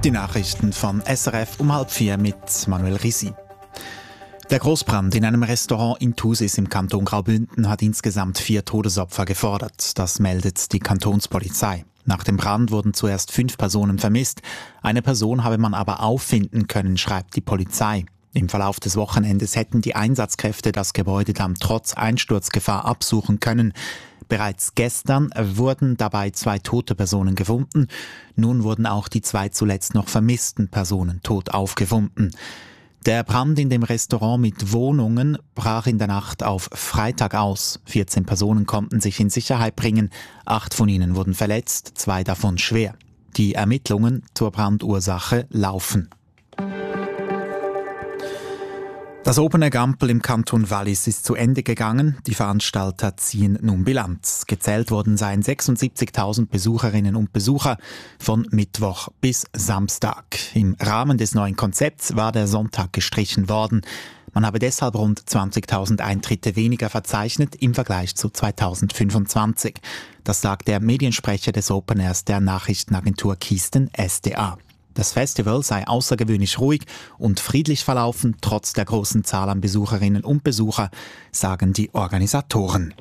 Die Nachrichten von SRF um 3:30 mit Manuel Risi. Der Großbrand in einem Restaurant in Thusis im Kanton Graubünden hat insgesamt 4 Todesopfer gefordert. Das meldet die Kantonspolizei. Nach dem Brand wurden zuerst 5 Personen vermisst. Eine Person habe man aber auffinden können, schreibt die Polizei. Im Verlauf des Wochenendes hätten die Einsatzkräfte das Gebäude dann trotz Einsturzgefahr absuchen können. Bereits gestern wurden dabei 2 tote Personen gefunden. Nun wurden auch die 2 zuletzt noch vermissten Personen tot aufgefunden. Der Brand in dem Restaurant mit Wohnungen brach in der Nacht auf Freitag aus. 14 Personen konnten sich in Sicherheit bringen. 8 von ihnen wurden verletzt, 2 davon schwer. Die Ermittlungen zur Brandursache laufen. Das Open Air Gampel im Kanton Wallis ist zu Ende gegangen. Die Veranstalter ziehen nun Bilanz. Gezählt worden seien 76.000 Besucherinnen und Besucher von Mittwoch bis Samstag. Im Rahmen des neuen Konzepts war der Sonntag gestrichen worden. Man habe deshalb rund 20.000 Eintritte weniger verzeichnet im Vergleich zu 2025. Das sagt der Mediensprecher des Open Airs der Nachrichtenagentur Kisten SDA. Das Festival sei außergewöhnlich ruhig und friedlich verlaufen, trotz der großen Zahl an Besucherinnen und Besucher, sagen die Organisatoren.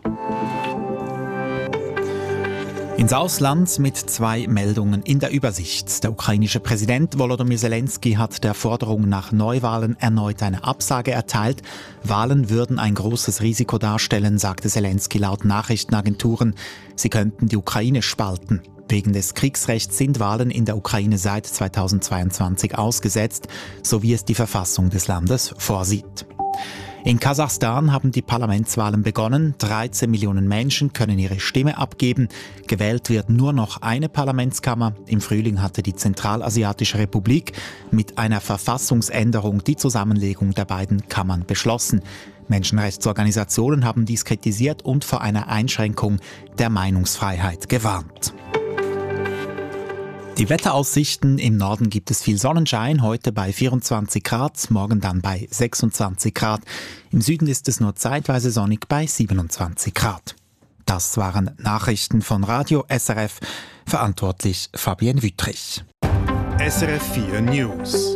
Ins Ausland mit 2 Meldungen in der Übersicht. Der ukrainische Präsident Volodymyr Zelensky hat der Forderung nach Neuwahlen erneut eine Absage erteilt. Wahlen würden ein großes Risiko darstellen, sagte Zelensky laut Nachrichtenagenturen. Sie könnten die Ukraine spalten. Wegen des Kriegsrechts sind Wahlen in der Ukraine seit 2022 ausgesetzt, so wie es die Verfassung des Landes vorsieht. In Kasachstan haben die Parlamentswahlen begonnen. 13 Millionen Menschen können ihre Stimme abgeben. Gewählt wird nur noch eine Parlamentskammer. Im Frühling hatte die Zentralasiatische Republik mit einer Verfassungsänderung die Zusammenlegung der beiden Kammern beschlossen. Menschenrechtsorganisationen haben dies kritisiert und vor einer Einschränkung der Meinungsfreiheit gewarnt. Die Wetteraussichten: im Norden gibt es viel Sonnenschein, heute bei 24 Grad, morgen dann bei 26 Grad. Im Süden ist es nur zeitweise sonnig bei 27 Grad. Das waren Nachrichten von Radio SRF, verantwortlich Fabienne Wüttrich. SRF 4 News.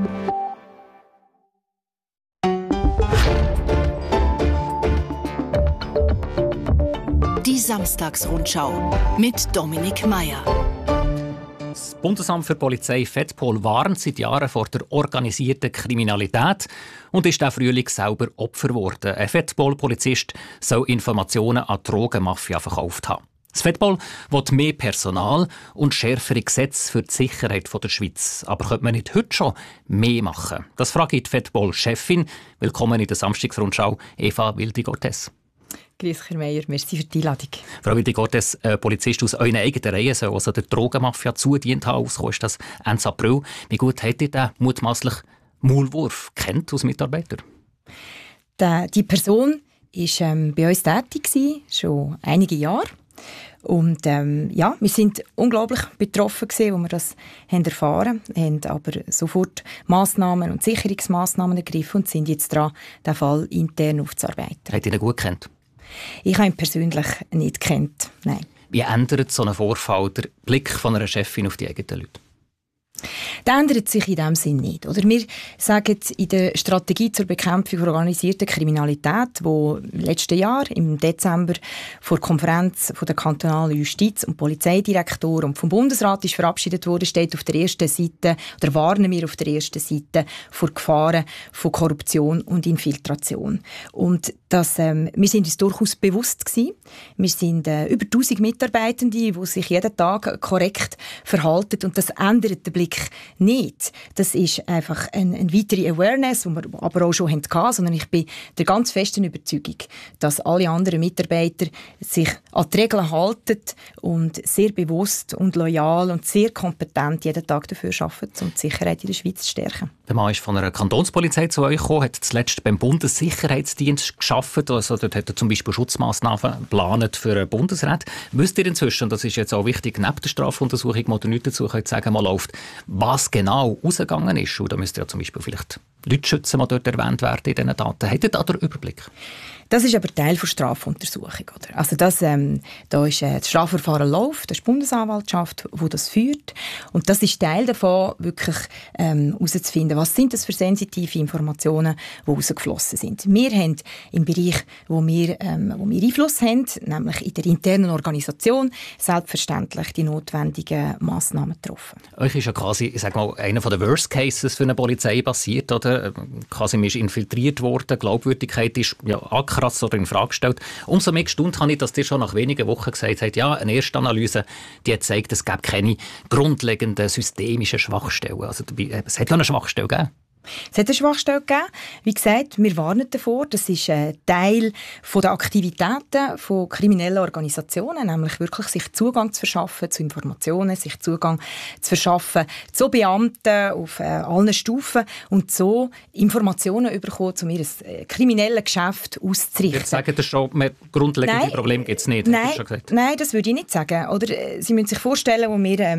Die Samstagsrundschau mit Dominik Meier. Das Bundesamt für Polizei Fedpol warnt seit Jahren vor der organisierten Kriminalität und ist auch Frühling selber Opfer geworden. Ein Fedpol-Polizist soll Informationen an die Drogenmafia verkauft haben. Das Fedpol will mehr Personal und schärfere Gesetze für die Sicherheit der Schweiz. Aber könnte man nicht heute schon mehr machen? Das frage ich die Fedpol-Chefin. Willkommen in der Samstagsrundschau, Eva Wildi-Gortes. Grüß Herr Meier, merci für die Einladung. Frau Wildi-Gortes, Polizist aus euren eigenen Reihen soll also der Drogenmafia zudient haben. Ausgekommen ist das Ende April. Wie gut habt ihr den mutmaßlich Maulwurf kennt als Mitarbeiter? Die Person war bei uns tätig, schon einige Jahre. Und wir sind unglaublich betroffen gewesen, als wir das erfahren haben, aber sofort Massnahmen und Sicherungsmaßnahmen ergriffen und sind jetzt dran, den Fall intern aufzuarbeiten. Habt ihr ihn gut gekannt? Ich habe ihn persönlich nicht gekannt, nein. Wie ändert so ein Vorfall den Blick von einer Chefin auf die eigenen Leute? Das ändert sich in diesem Sinn nicht. Oder wir sagen in der Strategie zur Bekämpfung organisierter Kriminalität, die letztes Jahr im Dezember vor der Konferenz von der kantonalen Justiz- und Polizeidirektoren und vom Bundesrat ist verabschiedet wurde, steht auf der ersten Seite, oder warnen wir auf der ersten Seite vor Gefahren von Korruption und Infiltration. Und wir sind uns durchaus bewusst gewesen. Wir sind über 1000 Mitarbeitende, die sich jeden Tag korrekt verhalten, und das ändert den Blick nicht. Das ist einfach eine weitere Awareness, die wir aber auch schon hatten, sondern ich bin der ganz festen Überzeugung, dass alle anderen Mitarbeiter sich an die Regeln halten und sehr bewusst und loyal und sehr kompetent jeden Tag dafür arbeiten, um die Sicherheit in der Schweiz zu stärken. Der Mann ist von einer Kantonspolizei zu euch gekommen, hat zuletzt beim Bundessicherheitsdienst gearbeitet. Also dort hat er zum Beispiel Schutzmaßnahmen geplant für den Bundesrat. Wisst ihr inzwischen, und das ist jetzt auch wichtig, neben der Strafuntersuchung, wo ihr nichts dazu könnt sagen, mal läuft, was genau rausgegangen ist? Und da müsst ihr ja zum Beispiel vielleicht Leute schützen, die dort erwähnt werden in diesen Daten. Habt ihr da den Überblick? Das ist aber Teil der Strafuntersuchung. Oder? Also da ist das Strafverfahren läuft, das ist die Bundesanwaltschaft, die das führt. Und das ist Teil davon, wirklich herauszufinden, was sind das für sensitive Informationen, die rausgeflossen sind. Wir haben im Bereich, wo wir Einfluss haben, nämlich in der internen Organisation, selbstverständlich die notwendigen Massnahmen getroffen. Euch ist ja quasi, ich sage mal, einer der Worst Cases für eine Polizei passiert, oder? Quasi man ist infiltriert worden, Glaubwürdigkeit ist ja angekratzt oder in Frage gestellt. Umso mehr gestaunt habe ich, dass ihr schon nach wenigen Wochen gesagt habt, ja, eine erste Analyse, die hat gezeigt, es gäbe keine grundlegenden systemischen Schwachstellen. Also es hat ja eine Schwachstelle gegeben. Es hat eine Schwachstelle gegeben. Wie gesagt, wir warnen davor. Das ist ein Teil der Aktivitäten von kriminellen Organisationen, nämlich wirklich sich Zugang zu verschaffen zu Informationen, sich Zugang zu verschaffen zu Beamten auf allen Stufen und so Informationen bekommen, um ihr kriminelles Geschäft auszurichten. Jetzt sagen Sie schon, grundlegende Probleme gibt es nicht. Nein, das würde ich nicht sagen. Oder, Sie müssen sich vorstellen, wo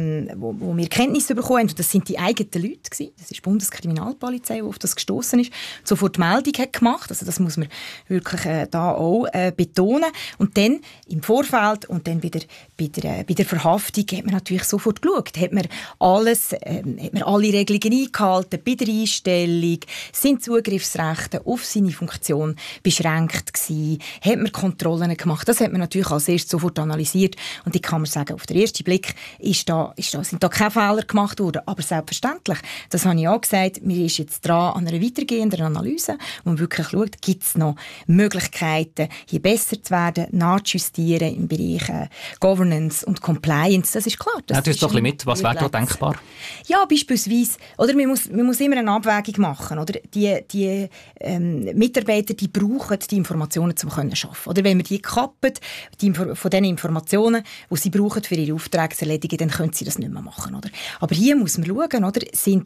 wir Kenntnisse bekommen haben, und das sind die eigenen Leute gewesen. Das ist die Bundeskriminalpolizei, die auf das gestoßen ist, sofort Meldung hat gemacht. Also das muss man wirklich da auch betonen. Und dann im Vorfeld und dann bei der Verhaftung hat man natürlich sofort geschaut. Hat man alle Regelungen eingehalten bei der Einstellung? Sind Zugriffsrechte auf seine Funktion beschränkt gewesen? Hat man Kontrollen gemacht? Das hat man natürlich als erstes sofort analysiert. Und ich kann man sagen, auf den ersten Blick sind da keine Fehler gemacht worden. Aber selbstverständlich, das habe ich auch gesagt, mir ist jetzt dran an einer weitergehenden Analyse, wo man wirklich schaut, gibt es noch Möglichkeiten, hier besser zu werden, nachzujustieren im Bereich Governance und Compliance. Das ist klar. Das ist doch ein bisschen mit. Was wäre da denkbar? Ja, beispielsweise, oder man muss immer eine Abwägung machen. Oder? Die Mitarbeiter, die brauchen die Informationen, um zu arbeiten. Oder wenn wir die kappen, von den Informationen, die sie brauchen, für ihre Aufträge zu erledigen, dann können sie das nicht mehr machen. Oder? Aber hier muss man schauen, oder?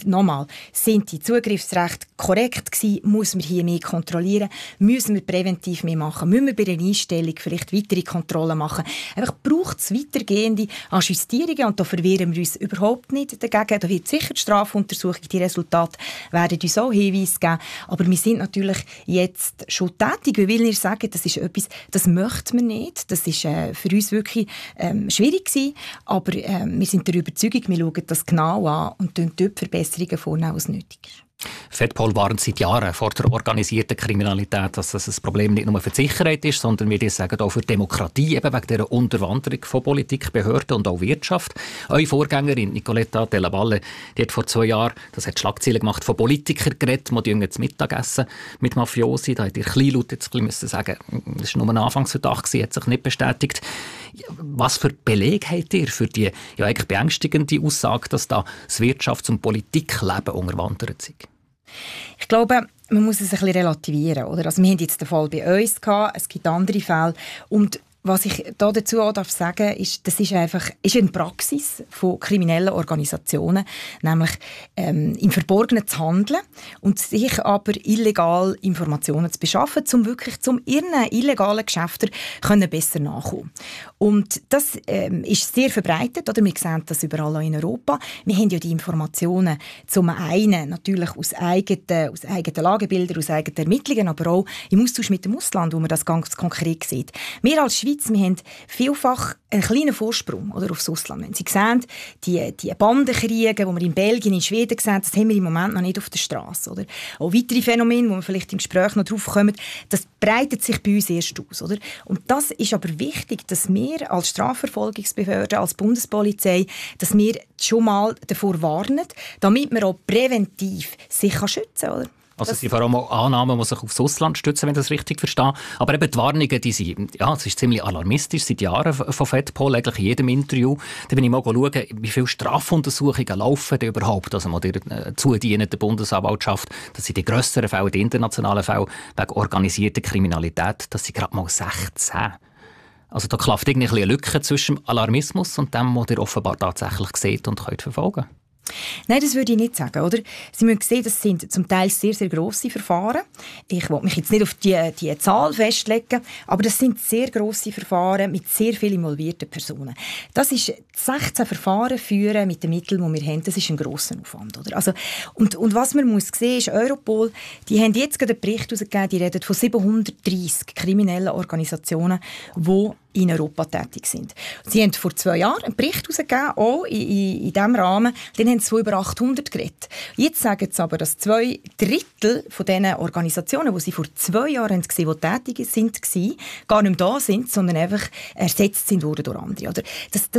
Sind die Zugriffsrechte korrekt gewesen? Muss man hier mehr kontrollieren? Müssen wir präventiv mehr machen? Müssen wir bei der Einstellung vielleicht weitere Kontrollen machen? Einfach braucht es weitergehende Justierungen und da verwehren wir uns überhaupt nicht dagegen. Da wird sicher die Strafuntersuchung, die Resultate werden uns auch Hinweise geben. Aber wir sind natürlich jetzt schon tätig, weil wir sagen, das ist etwas, das möchten wir nicht. Das ist für uns wirklich schwierig gewesen. Aber wir sind der Überzeugung, wir schauen das genau an und dort Verbesserungen vornehmen, was nötig ist. FEDPOL warnt seit Jahren vor der organisierten Kriminalität, dass das ein Problem nicht nur für die Sicherheit ist, sondern wie die sagen, auch für die Demokratie, eben wegen dieser Unterwanderung von Politik, Behörden und auch Wirtschaft. Eure Vorgängerin Nicoletta Della Valle, die hat vor 2 Jahren, das hat Schlagzeilen gemacht, von Politikern geredet, die gehen zum Mittagessen mit Mafiosi. Da hat ihr kleinlaut jetzt müssen sagen, das war nur ein Anfangsverdacht, hat sich nicht bestätigt. Was für Beleg habt ihr für die ja eigentlich beängstigende Aussage, dass da das Wirtschafts- und Politikleben unterwandert sind? Ich glaube, man muss es ein bisschen relativieren. Oder? Also wir haben jetzt den Fall bei uns gehabt, es gibt andere Fälle. Und was ich da dazu auch sagen darf, ist, das ist eine Praxis von kriminellen Organisationen, nämlich im Verborgenen zu handeln und sich aber illegal Informationen zu beschaffen, um wirklich ihren illegalen Geschäften besser nachkommen. Und das ist sehr verbreitet, oder? Wir sehen das überall in Europa. Wir haben ja die Informationen zum einen natürlich aus eigenen Lagebildern, aus eigenen Ermittlungen, aber auch im Austausch mit dem Ausland, wo man das ganz konkret sieht. Wir als Schweiz, wir haben vielfach einen kleinen Vorsprung oder, aufs Ausland. Wenn Sie sehen, die Bandenkriege, die wir in Belgien, in Schweden sehen, das haben wir im Moment noch nicht auf der Straße. Oder? Auch weitere Phänomene, wo wir vielleicht im Gespräch noch drauf kommen, das breitet sich bei uns erst aus. Oder? Und das ist aber wichtig, dass wir als Strafverfolgungsbehörde, als Bundespolizei, dass wir schon mal davor warnen, damit man auch präventiv sich schützen kann. Oder? Also es sind vor allem auch Annahmen, die sich aufs Ausland stützen, wenn ich das richtig verstehe. Aber eben die Warnungen, die sind, ja, es ist ziemlich alarmistisch seit Jahren von FEDPOL, eigentlich in jedem Interview. Da bin ich mal schauen, wie viele Strafuntersuchungen laufen denn überhaupt, also der zudienenden Bundesanwaltschaft. Das sind die grösseren Fälle, die internationalen Fälle wegen organisierter Kriminalität. Das sind gerade mal 16. Also da klafft irgendwie eine Lücke zwischen Alarmismus und dem, was ihr offenbar tatsächlich seht und könnt verfolgen. Nein, das würde ich nicht sagen. Oder? Sie müssen sehen, das sind zum Teil sehr, sehr grosse Verfahren. Ich will mich jetzt nicht auf die Zahl festlegen, aber das sind sehr grosse Verfahren mit sehr vielen involvierten Personen. Das ist 16 Verfahren führen mit den Mitteln, die wir haben. Das ist ein grosser Aufwand. Oder? Also, und was man muss sehen, ist Europol, die haben jetzt gerade einen Bericht herausgegeben, die reden von 730 kriminellen Organisationen, die in Europa tätig sind. Sie haben vor 2 Jahren einen Bericht herausgegeben, auch in diesem Rahmen. Dann haben sie von über 800 geredet. Jetzt sagen sie aber, dass 2/3 von diesen Organisationen, die sie vor 2 Jahren gesehen haben, die tätig sind, gar nicht mehr da sind, sondern einfach ersetzt sind worden durch andere. Oder?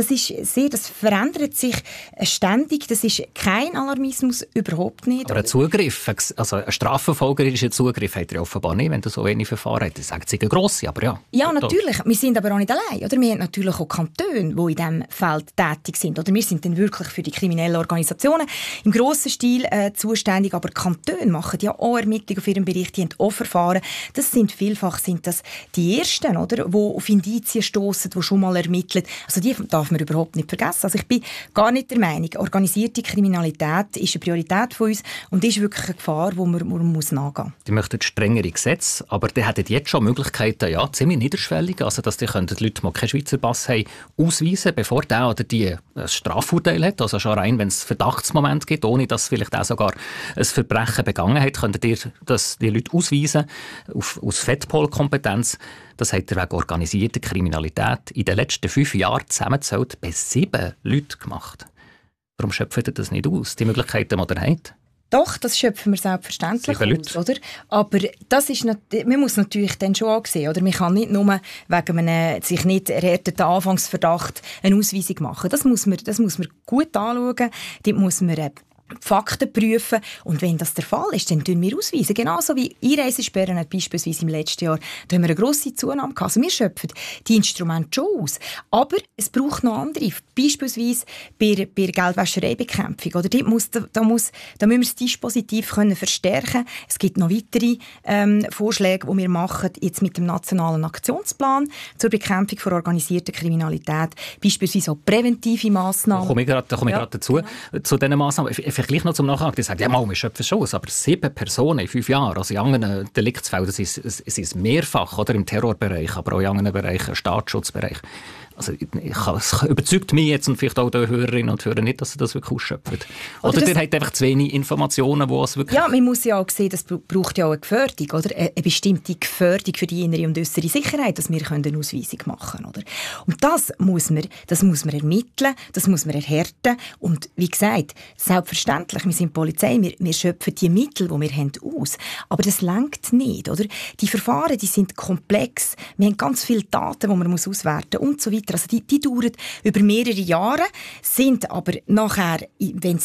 Das verändert sich ständig. Das ist kein Alarmismus, überhaupt nicht. Aber ein Zugriff, also ein strafverfolgerischer Zugriff hat er offenbar nicht, wenn du so wenig Verfahren hast. Das sagt sie eine grosse, aber ja. Ja, natürlich. Wir sind aber auch nicht allein. Oder? Wir haben natürlich auch Kantone, die in diesem Feld tätig sind. Oder wir sind dann wirklich für die kriminellen Organisationen im grossen Stil zuständig, aber Kantone machen ja auch Ermittlungen auf ihrem Bereich, die haben auch Verfahren. Vielfach sind das die Ersten, oder? Die auf Indizien stossen, die schon mal ermitteln. Also die darf man überhaupt nicht vergessen. Also ich bin gar nicht der Meinung, organisierte Kriminalität ist eine Priorität von uns und ist wirklich eine Gefahr, die man muss nachgehen muss. Die möchten strengere Gesetze, aber die hätten jetzt schon Möglichkeiten, ja, ziemlich niederschwellig, also dass die Leute, die keinen Schweizer Pass haben, ausweisen, bevor der oder die ein Strafurteil hat. Also schon rein, wenn es Verdachtsmoment gibt, ohne dass vielleicht auch sogar ein Verbrechen begangen hat, könntet ihr die Leute ausweisen aus FEDPOL-Kompetenz. Das hat er wegen organisierter Kriminalität in den letzten 5 Jahren zusammengezählt bei 7 Leuten gemacht. Warum schöpft ihr das nicht aus, die Möglichkeiten, die ihr habt? Doch, das schöpfen wir selbstverständlich aus, oder? Aber das ist man muss natürlich dann schon auch sehen, oder? Man kann nicht nur wegen einem sich nicht erhärteten Anfangsverdacht eine Ausweisung machen. Das muss man gut anschauen. Dort muss man Fakten prüfen. Und wenn das der Fall ist, dann ausweisen wir ausweisen. Genauso wie Einreisesperren beispielsweise im letzten Jahr. Da haben wir eine grosse Zunahme gehabt. Also wir schöpfen die Instrumente schon aus. Aber es braucht noch andere. Beispielsweise bei Geldwäschereibekämpfung. Oder da müssen wir das Dispositiv verstärken können. Es gibt noch weitere Vorschläge, die wir machen, jetzt mit dem Nationalen Aktionsplan zur Bekämpfung von organisierter Kriminalität. Beispielsweise auch präventive Massnahmen. Da komme ich gerade dazu, zu diesen Massnahmen. Vielleicht gleich noch zum Nachhaken, die sagen, ja, wir schöpfen schon aus, aber 7 Personen in 5 Jahren, also in anderen Deliktsfällen, es ist mehrfach, oder im Terrorbereich, aber auch in anderen Bereichen, Staatsschutzbereich. Also es überzeugt mich jetzt und vielleicht auch die Hörerinnen und Hörer nicht, dass sie das wirklich ausschöpfen. Oder ihr habt einfach zu wenig Informationen, wo es wirklich... Ja, man muss ja auch sehen, das braucht ja auch eine Gefährdung, oder? Eine bestimmte Gefährdung für die innere und äußere Sicherheit, dass wir eine Ausweisung machen können, oder? Und das muss man ermitteln, das muss man erhärten. Und wie gesagt, selbstverständlich, wir sind Polizei, wir schöpfen die Mittel, die wir haben, aus. Aber das reicht nicht, oder? Die Verfahren, die sind komplex, wir haben ganz viele Daten, die man auswerten muss und so weiter. Also die dauern über mehrere Jahre, sind aber nachher, wenn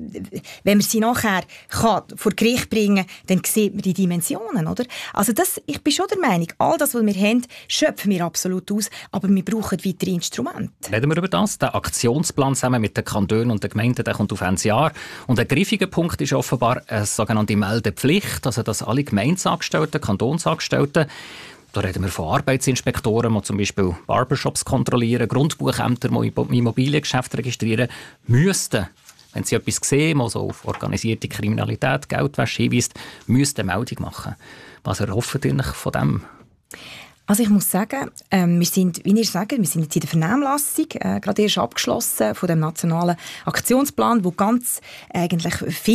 man sie nachher vor Gericht bringen kann, dann sieht man die Dimensionen, oder? Also ich bin schon der Meinung, all das, was wir haben, schöpfen wir absolut aus, aber wir brauchen weitere Instrumente. Reden wir über das. Der Aktionsplan zusammen mit den Kantonen und den Gemeinden, der kommt auf ein Jahr. Und ein griffiger Punkt ist offenbar eine sogenannte Meldepflicht, also dass alle Gemeindeangestellten, Kantonsangestellten, da reden wir von Arbeitsinspektoren, die zum Beispiel Barbershops kontrollieren, Grundbuchämter, die Immobiliengeschäfte registrieren, müssten, wenn sie etwas sehen, was so auf organisierte Kriminalität, Geldwäsche hinweist, müssten eine Meldung machen. Was erhofft ihr von dem? Also ich muss sagen, wir sind, wie ihr sagt, wir sind jetzt in der Vernehmlassung, gerade erst abgeschlossen von dem nationalen Aktionsplan, wo ganz eigentlich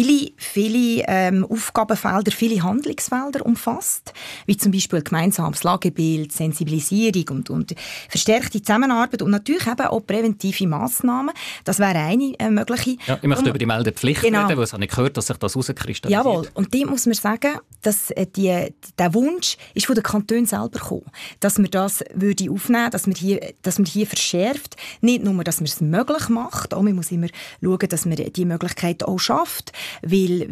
viele Aufgabenfelder, viele Handlungsfelder umfasst, wie zum Beispiel gemeinsames Lagebild, Sensibilisierung und verstärkte Zusammenarbeit und natürlich eben auch präventive Massnahmen. Das wäre eine mögliche. Ja, ich möchte über die Meldepflicht reden, weil ich habe gehört, dass sich das herauskristallisiert. Jawohl, und dem muss man sagen, dass der Wunsch ist von den Kantonen selber gekommen, dass wir das aufnehmen würden, dass man hier verschärft. Nicht nur, dass man es möglich macht, auch man muss immer schauen, dass man die Möglichkeit auch schafft, weil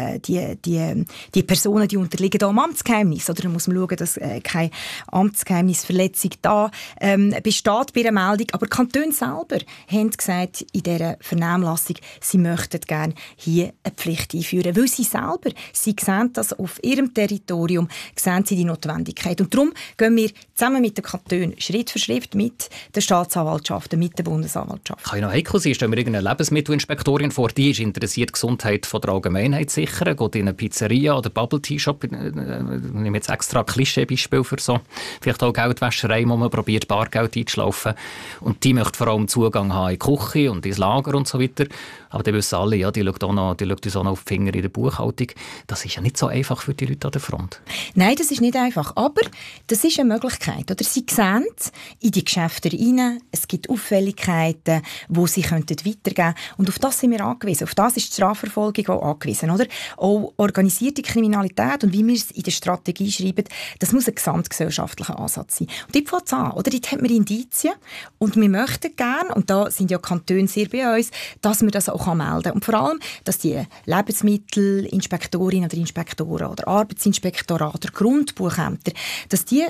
die Personen, die unterliegen auch am Amtsgeheimnis. Oder da muss man schauen, dass keine Amtsgeheimnisverletzung da besteht bei einer Meldung. Aber die Kantone selber haben gesagt in dieser Vernehmlassung, sie möchten gerne hier eine Pflicht einführen, weil sie selber, sie sehen das auf ihrem Territorium, sehen sie die Notwendigkeit. Und darum gehen wir zusammen mit den Kantonen Schritt für Schritt mit den Staatsanwaltschaften, mit der Bundesanwaltschaft. Kann ja noch heikel sein, stellen wir irgendeine Lebensmittelinspektorin vor, die ist interessiert, die Gesundheit von der Allgemeinheit zu sichern, geht in eine Pizzeria oder Bubble-Tea-Shop, ich nehme jetzt extra ein Klischeebeispiel für so, vielleicht auch Geldwäscherei, wo man probiert, Bargeld einzuschlaufen. Und die möchte vor allem Zugang haben in die Küche und ins Lager und so weiter. Aber die wissen alle, ja, die schaut uns auch noch auf die Finger in der Buchhaltung. Das ist ja nicht so einfach für die Leute an der Front. Nein, das ist nicht einfach. Aber das ist eine Möglichkeit. Oder sie sehen in die Geschäfte rein, es gibt Auffälligkeiten, die sie weitergeben könnten. Und auf das sind wir angewiesen. Auf das ist die Strafverfolgung auch angewiesen. Oder? Auch organisierte Kriminalität und wie wir es in der Strategie schreiben, das muss ein gesamtgesellschaftlicher Ansatz sein. Und dort fängt es an. Oder? Dort haben wir Indizien und wir möchten gerne, und da sind ja Kantone sehr bei uns, dass wir das auch melden kann. Und vor allem, dass die Lebensmittelinspektorinnen oder Inspektoren oder Arbeitsinspektorate oder Grundbuchämter, dass die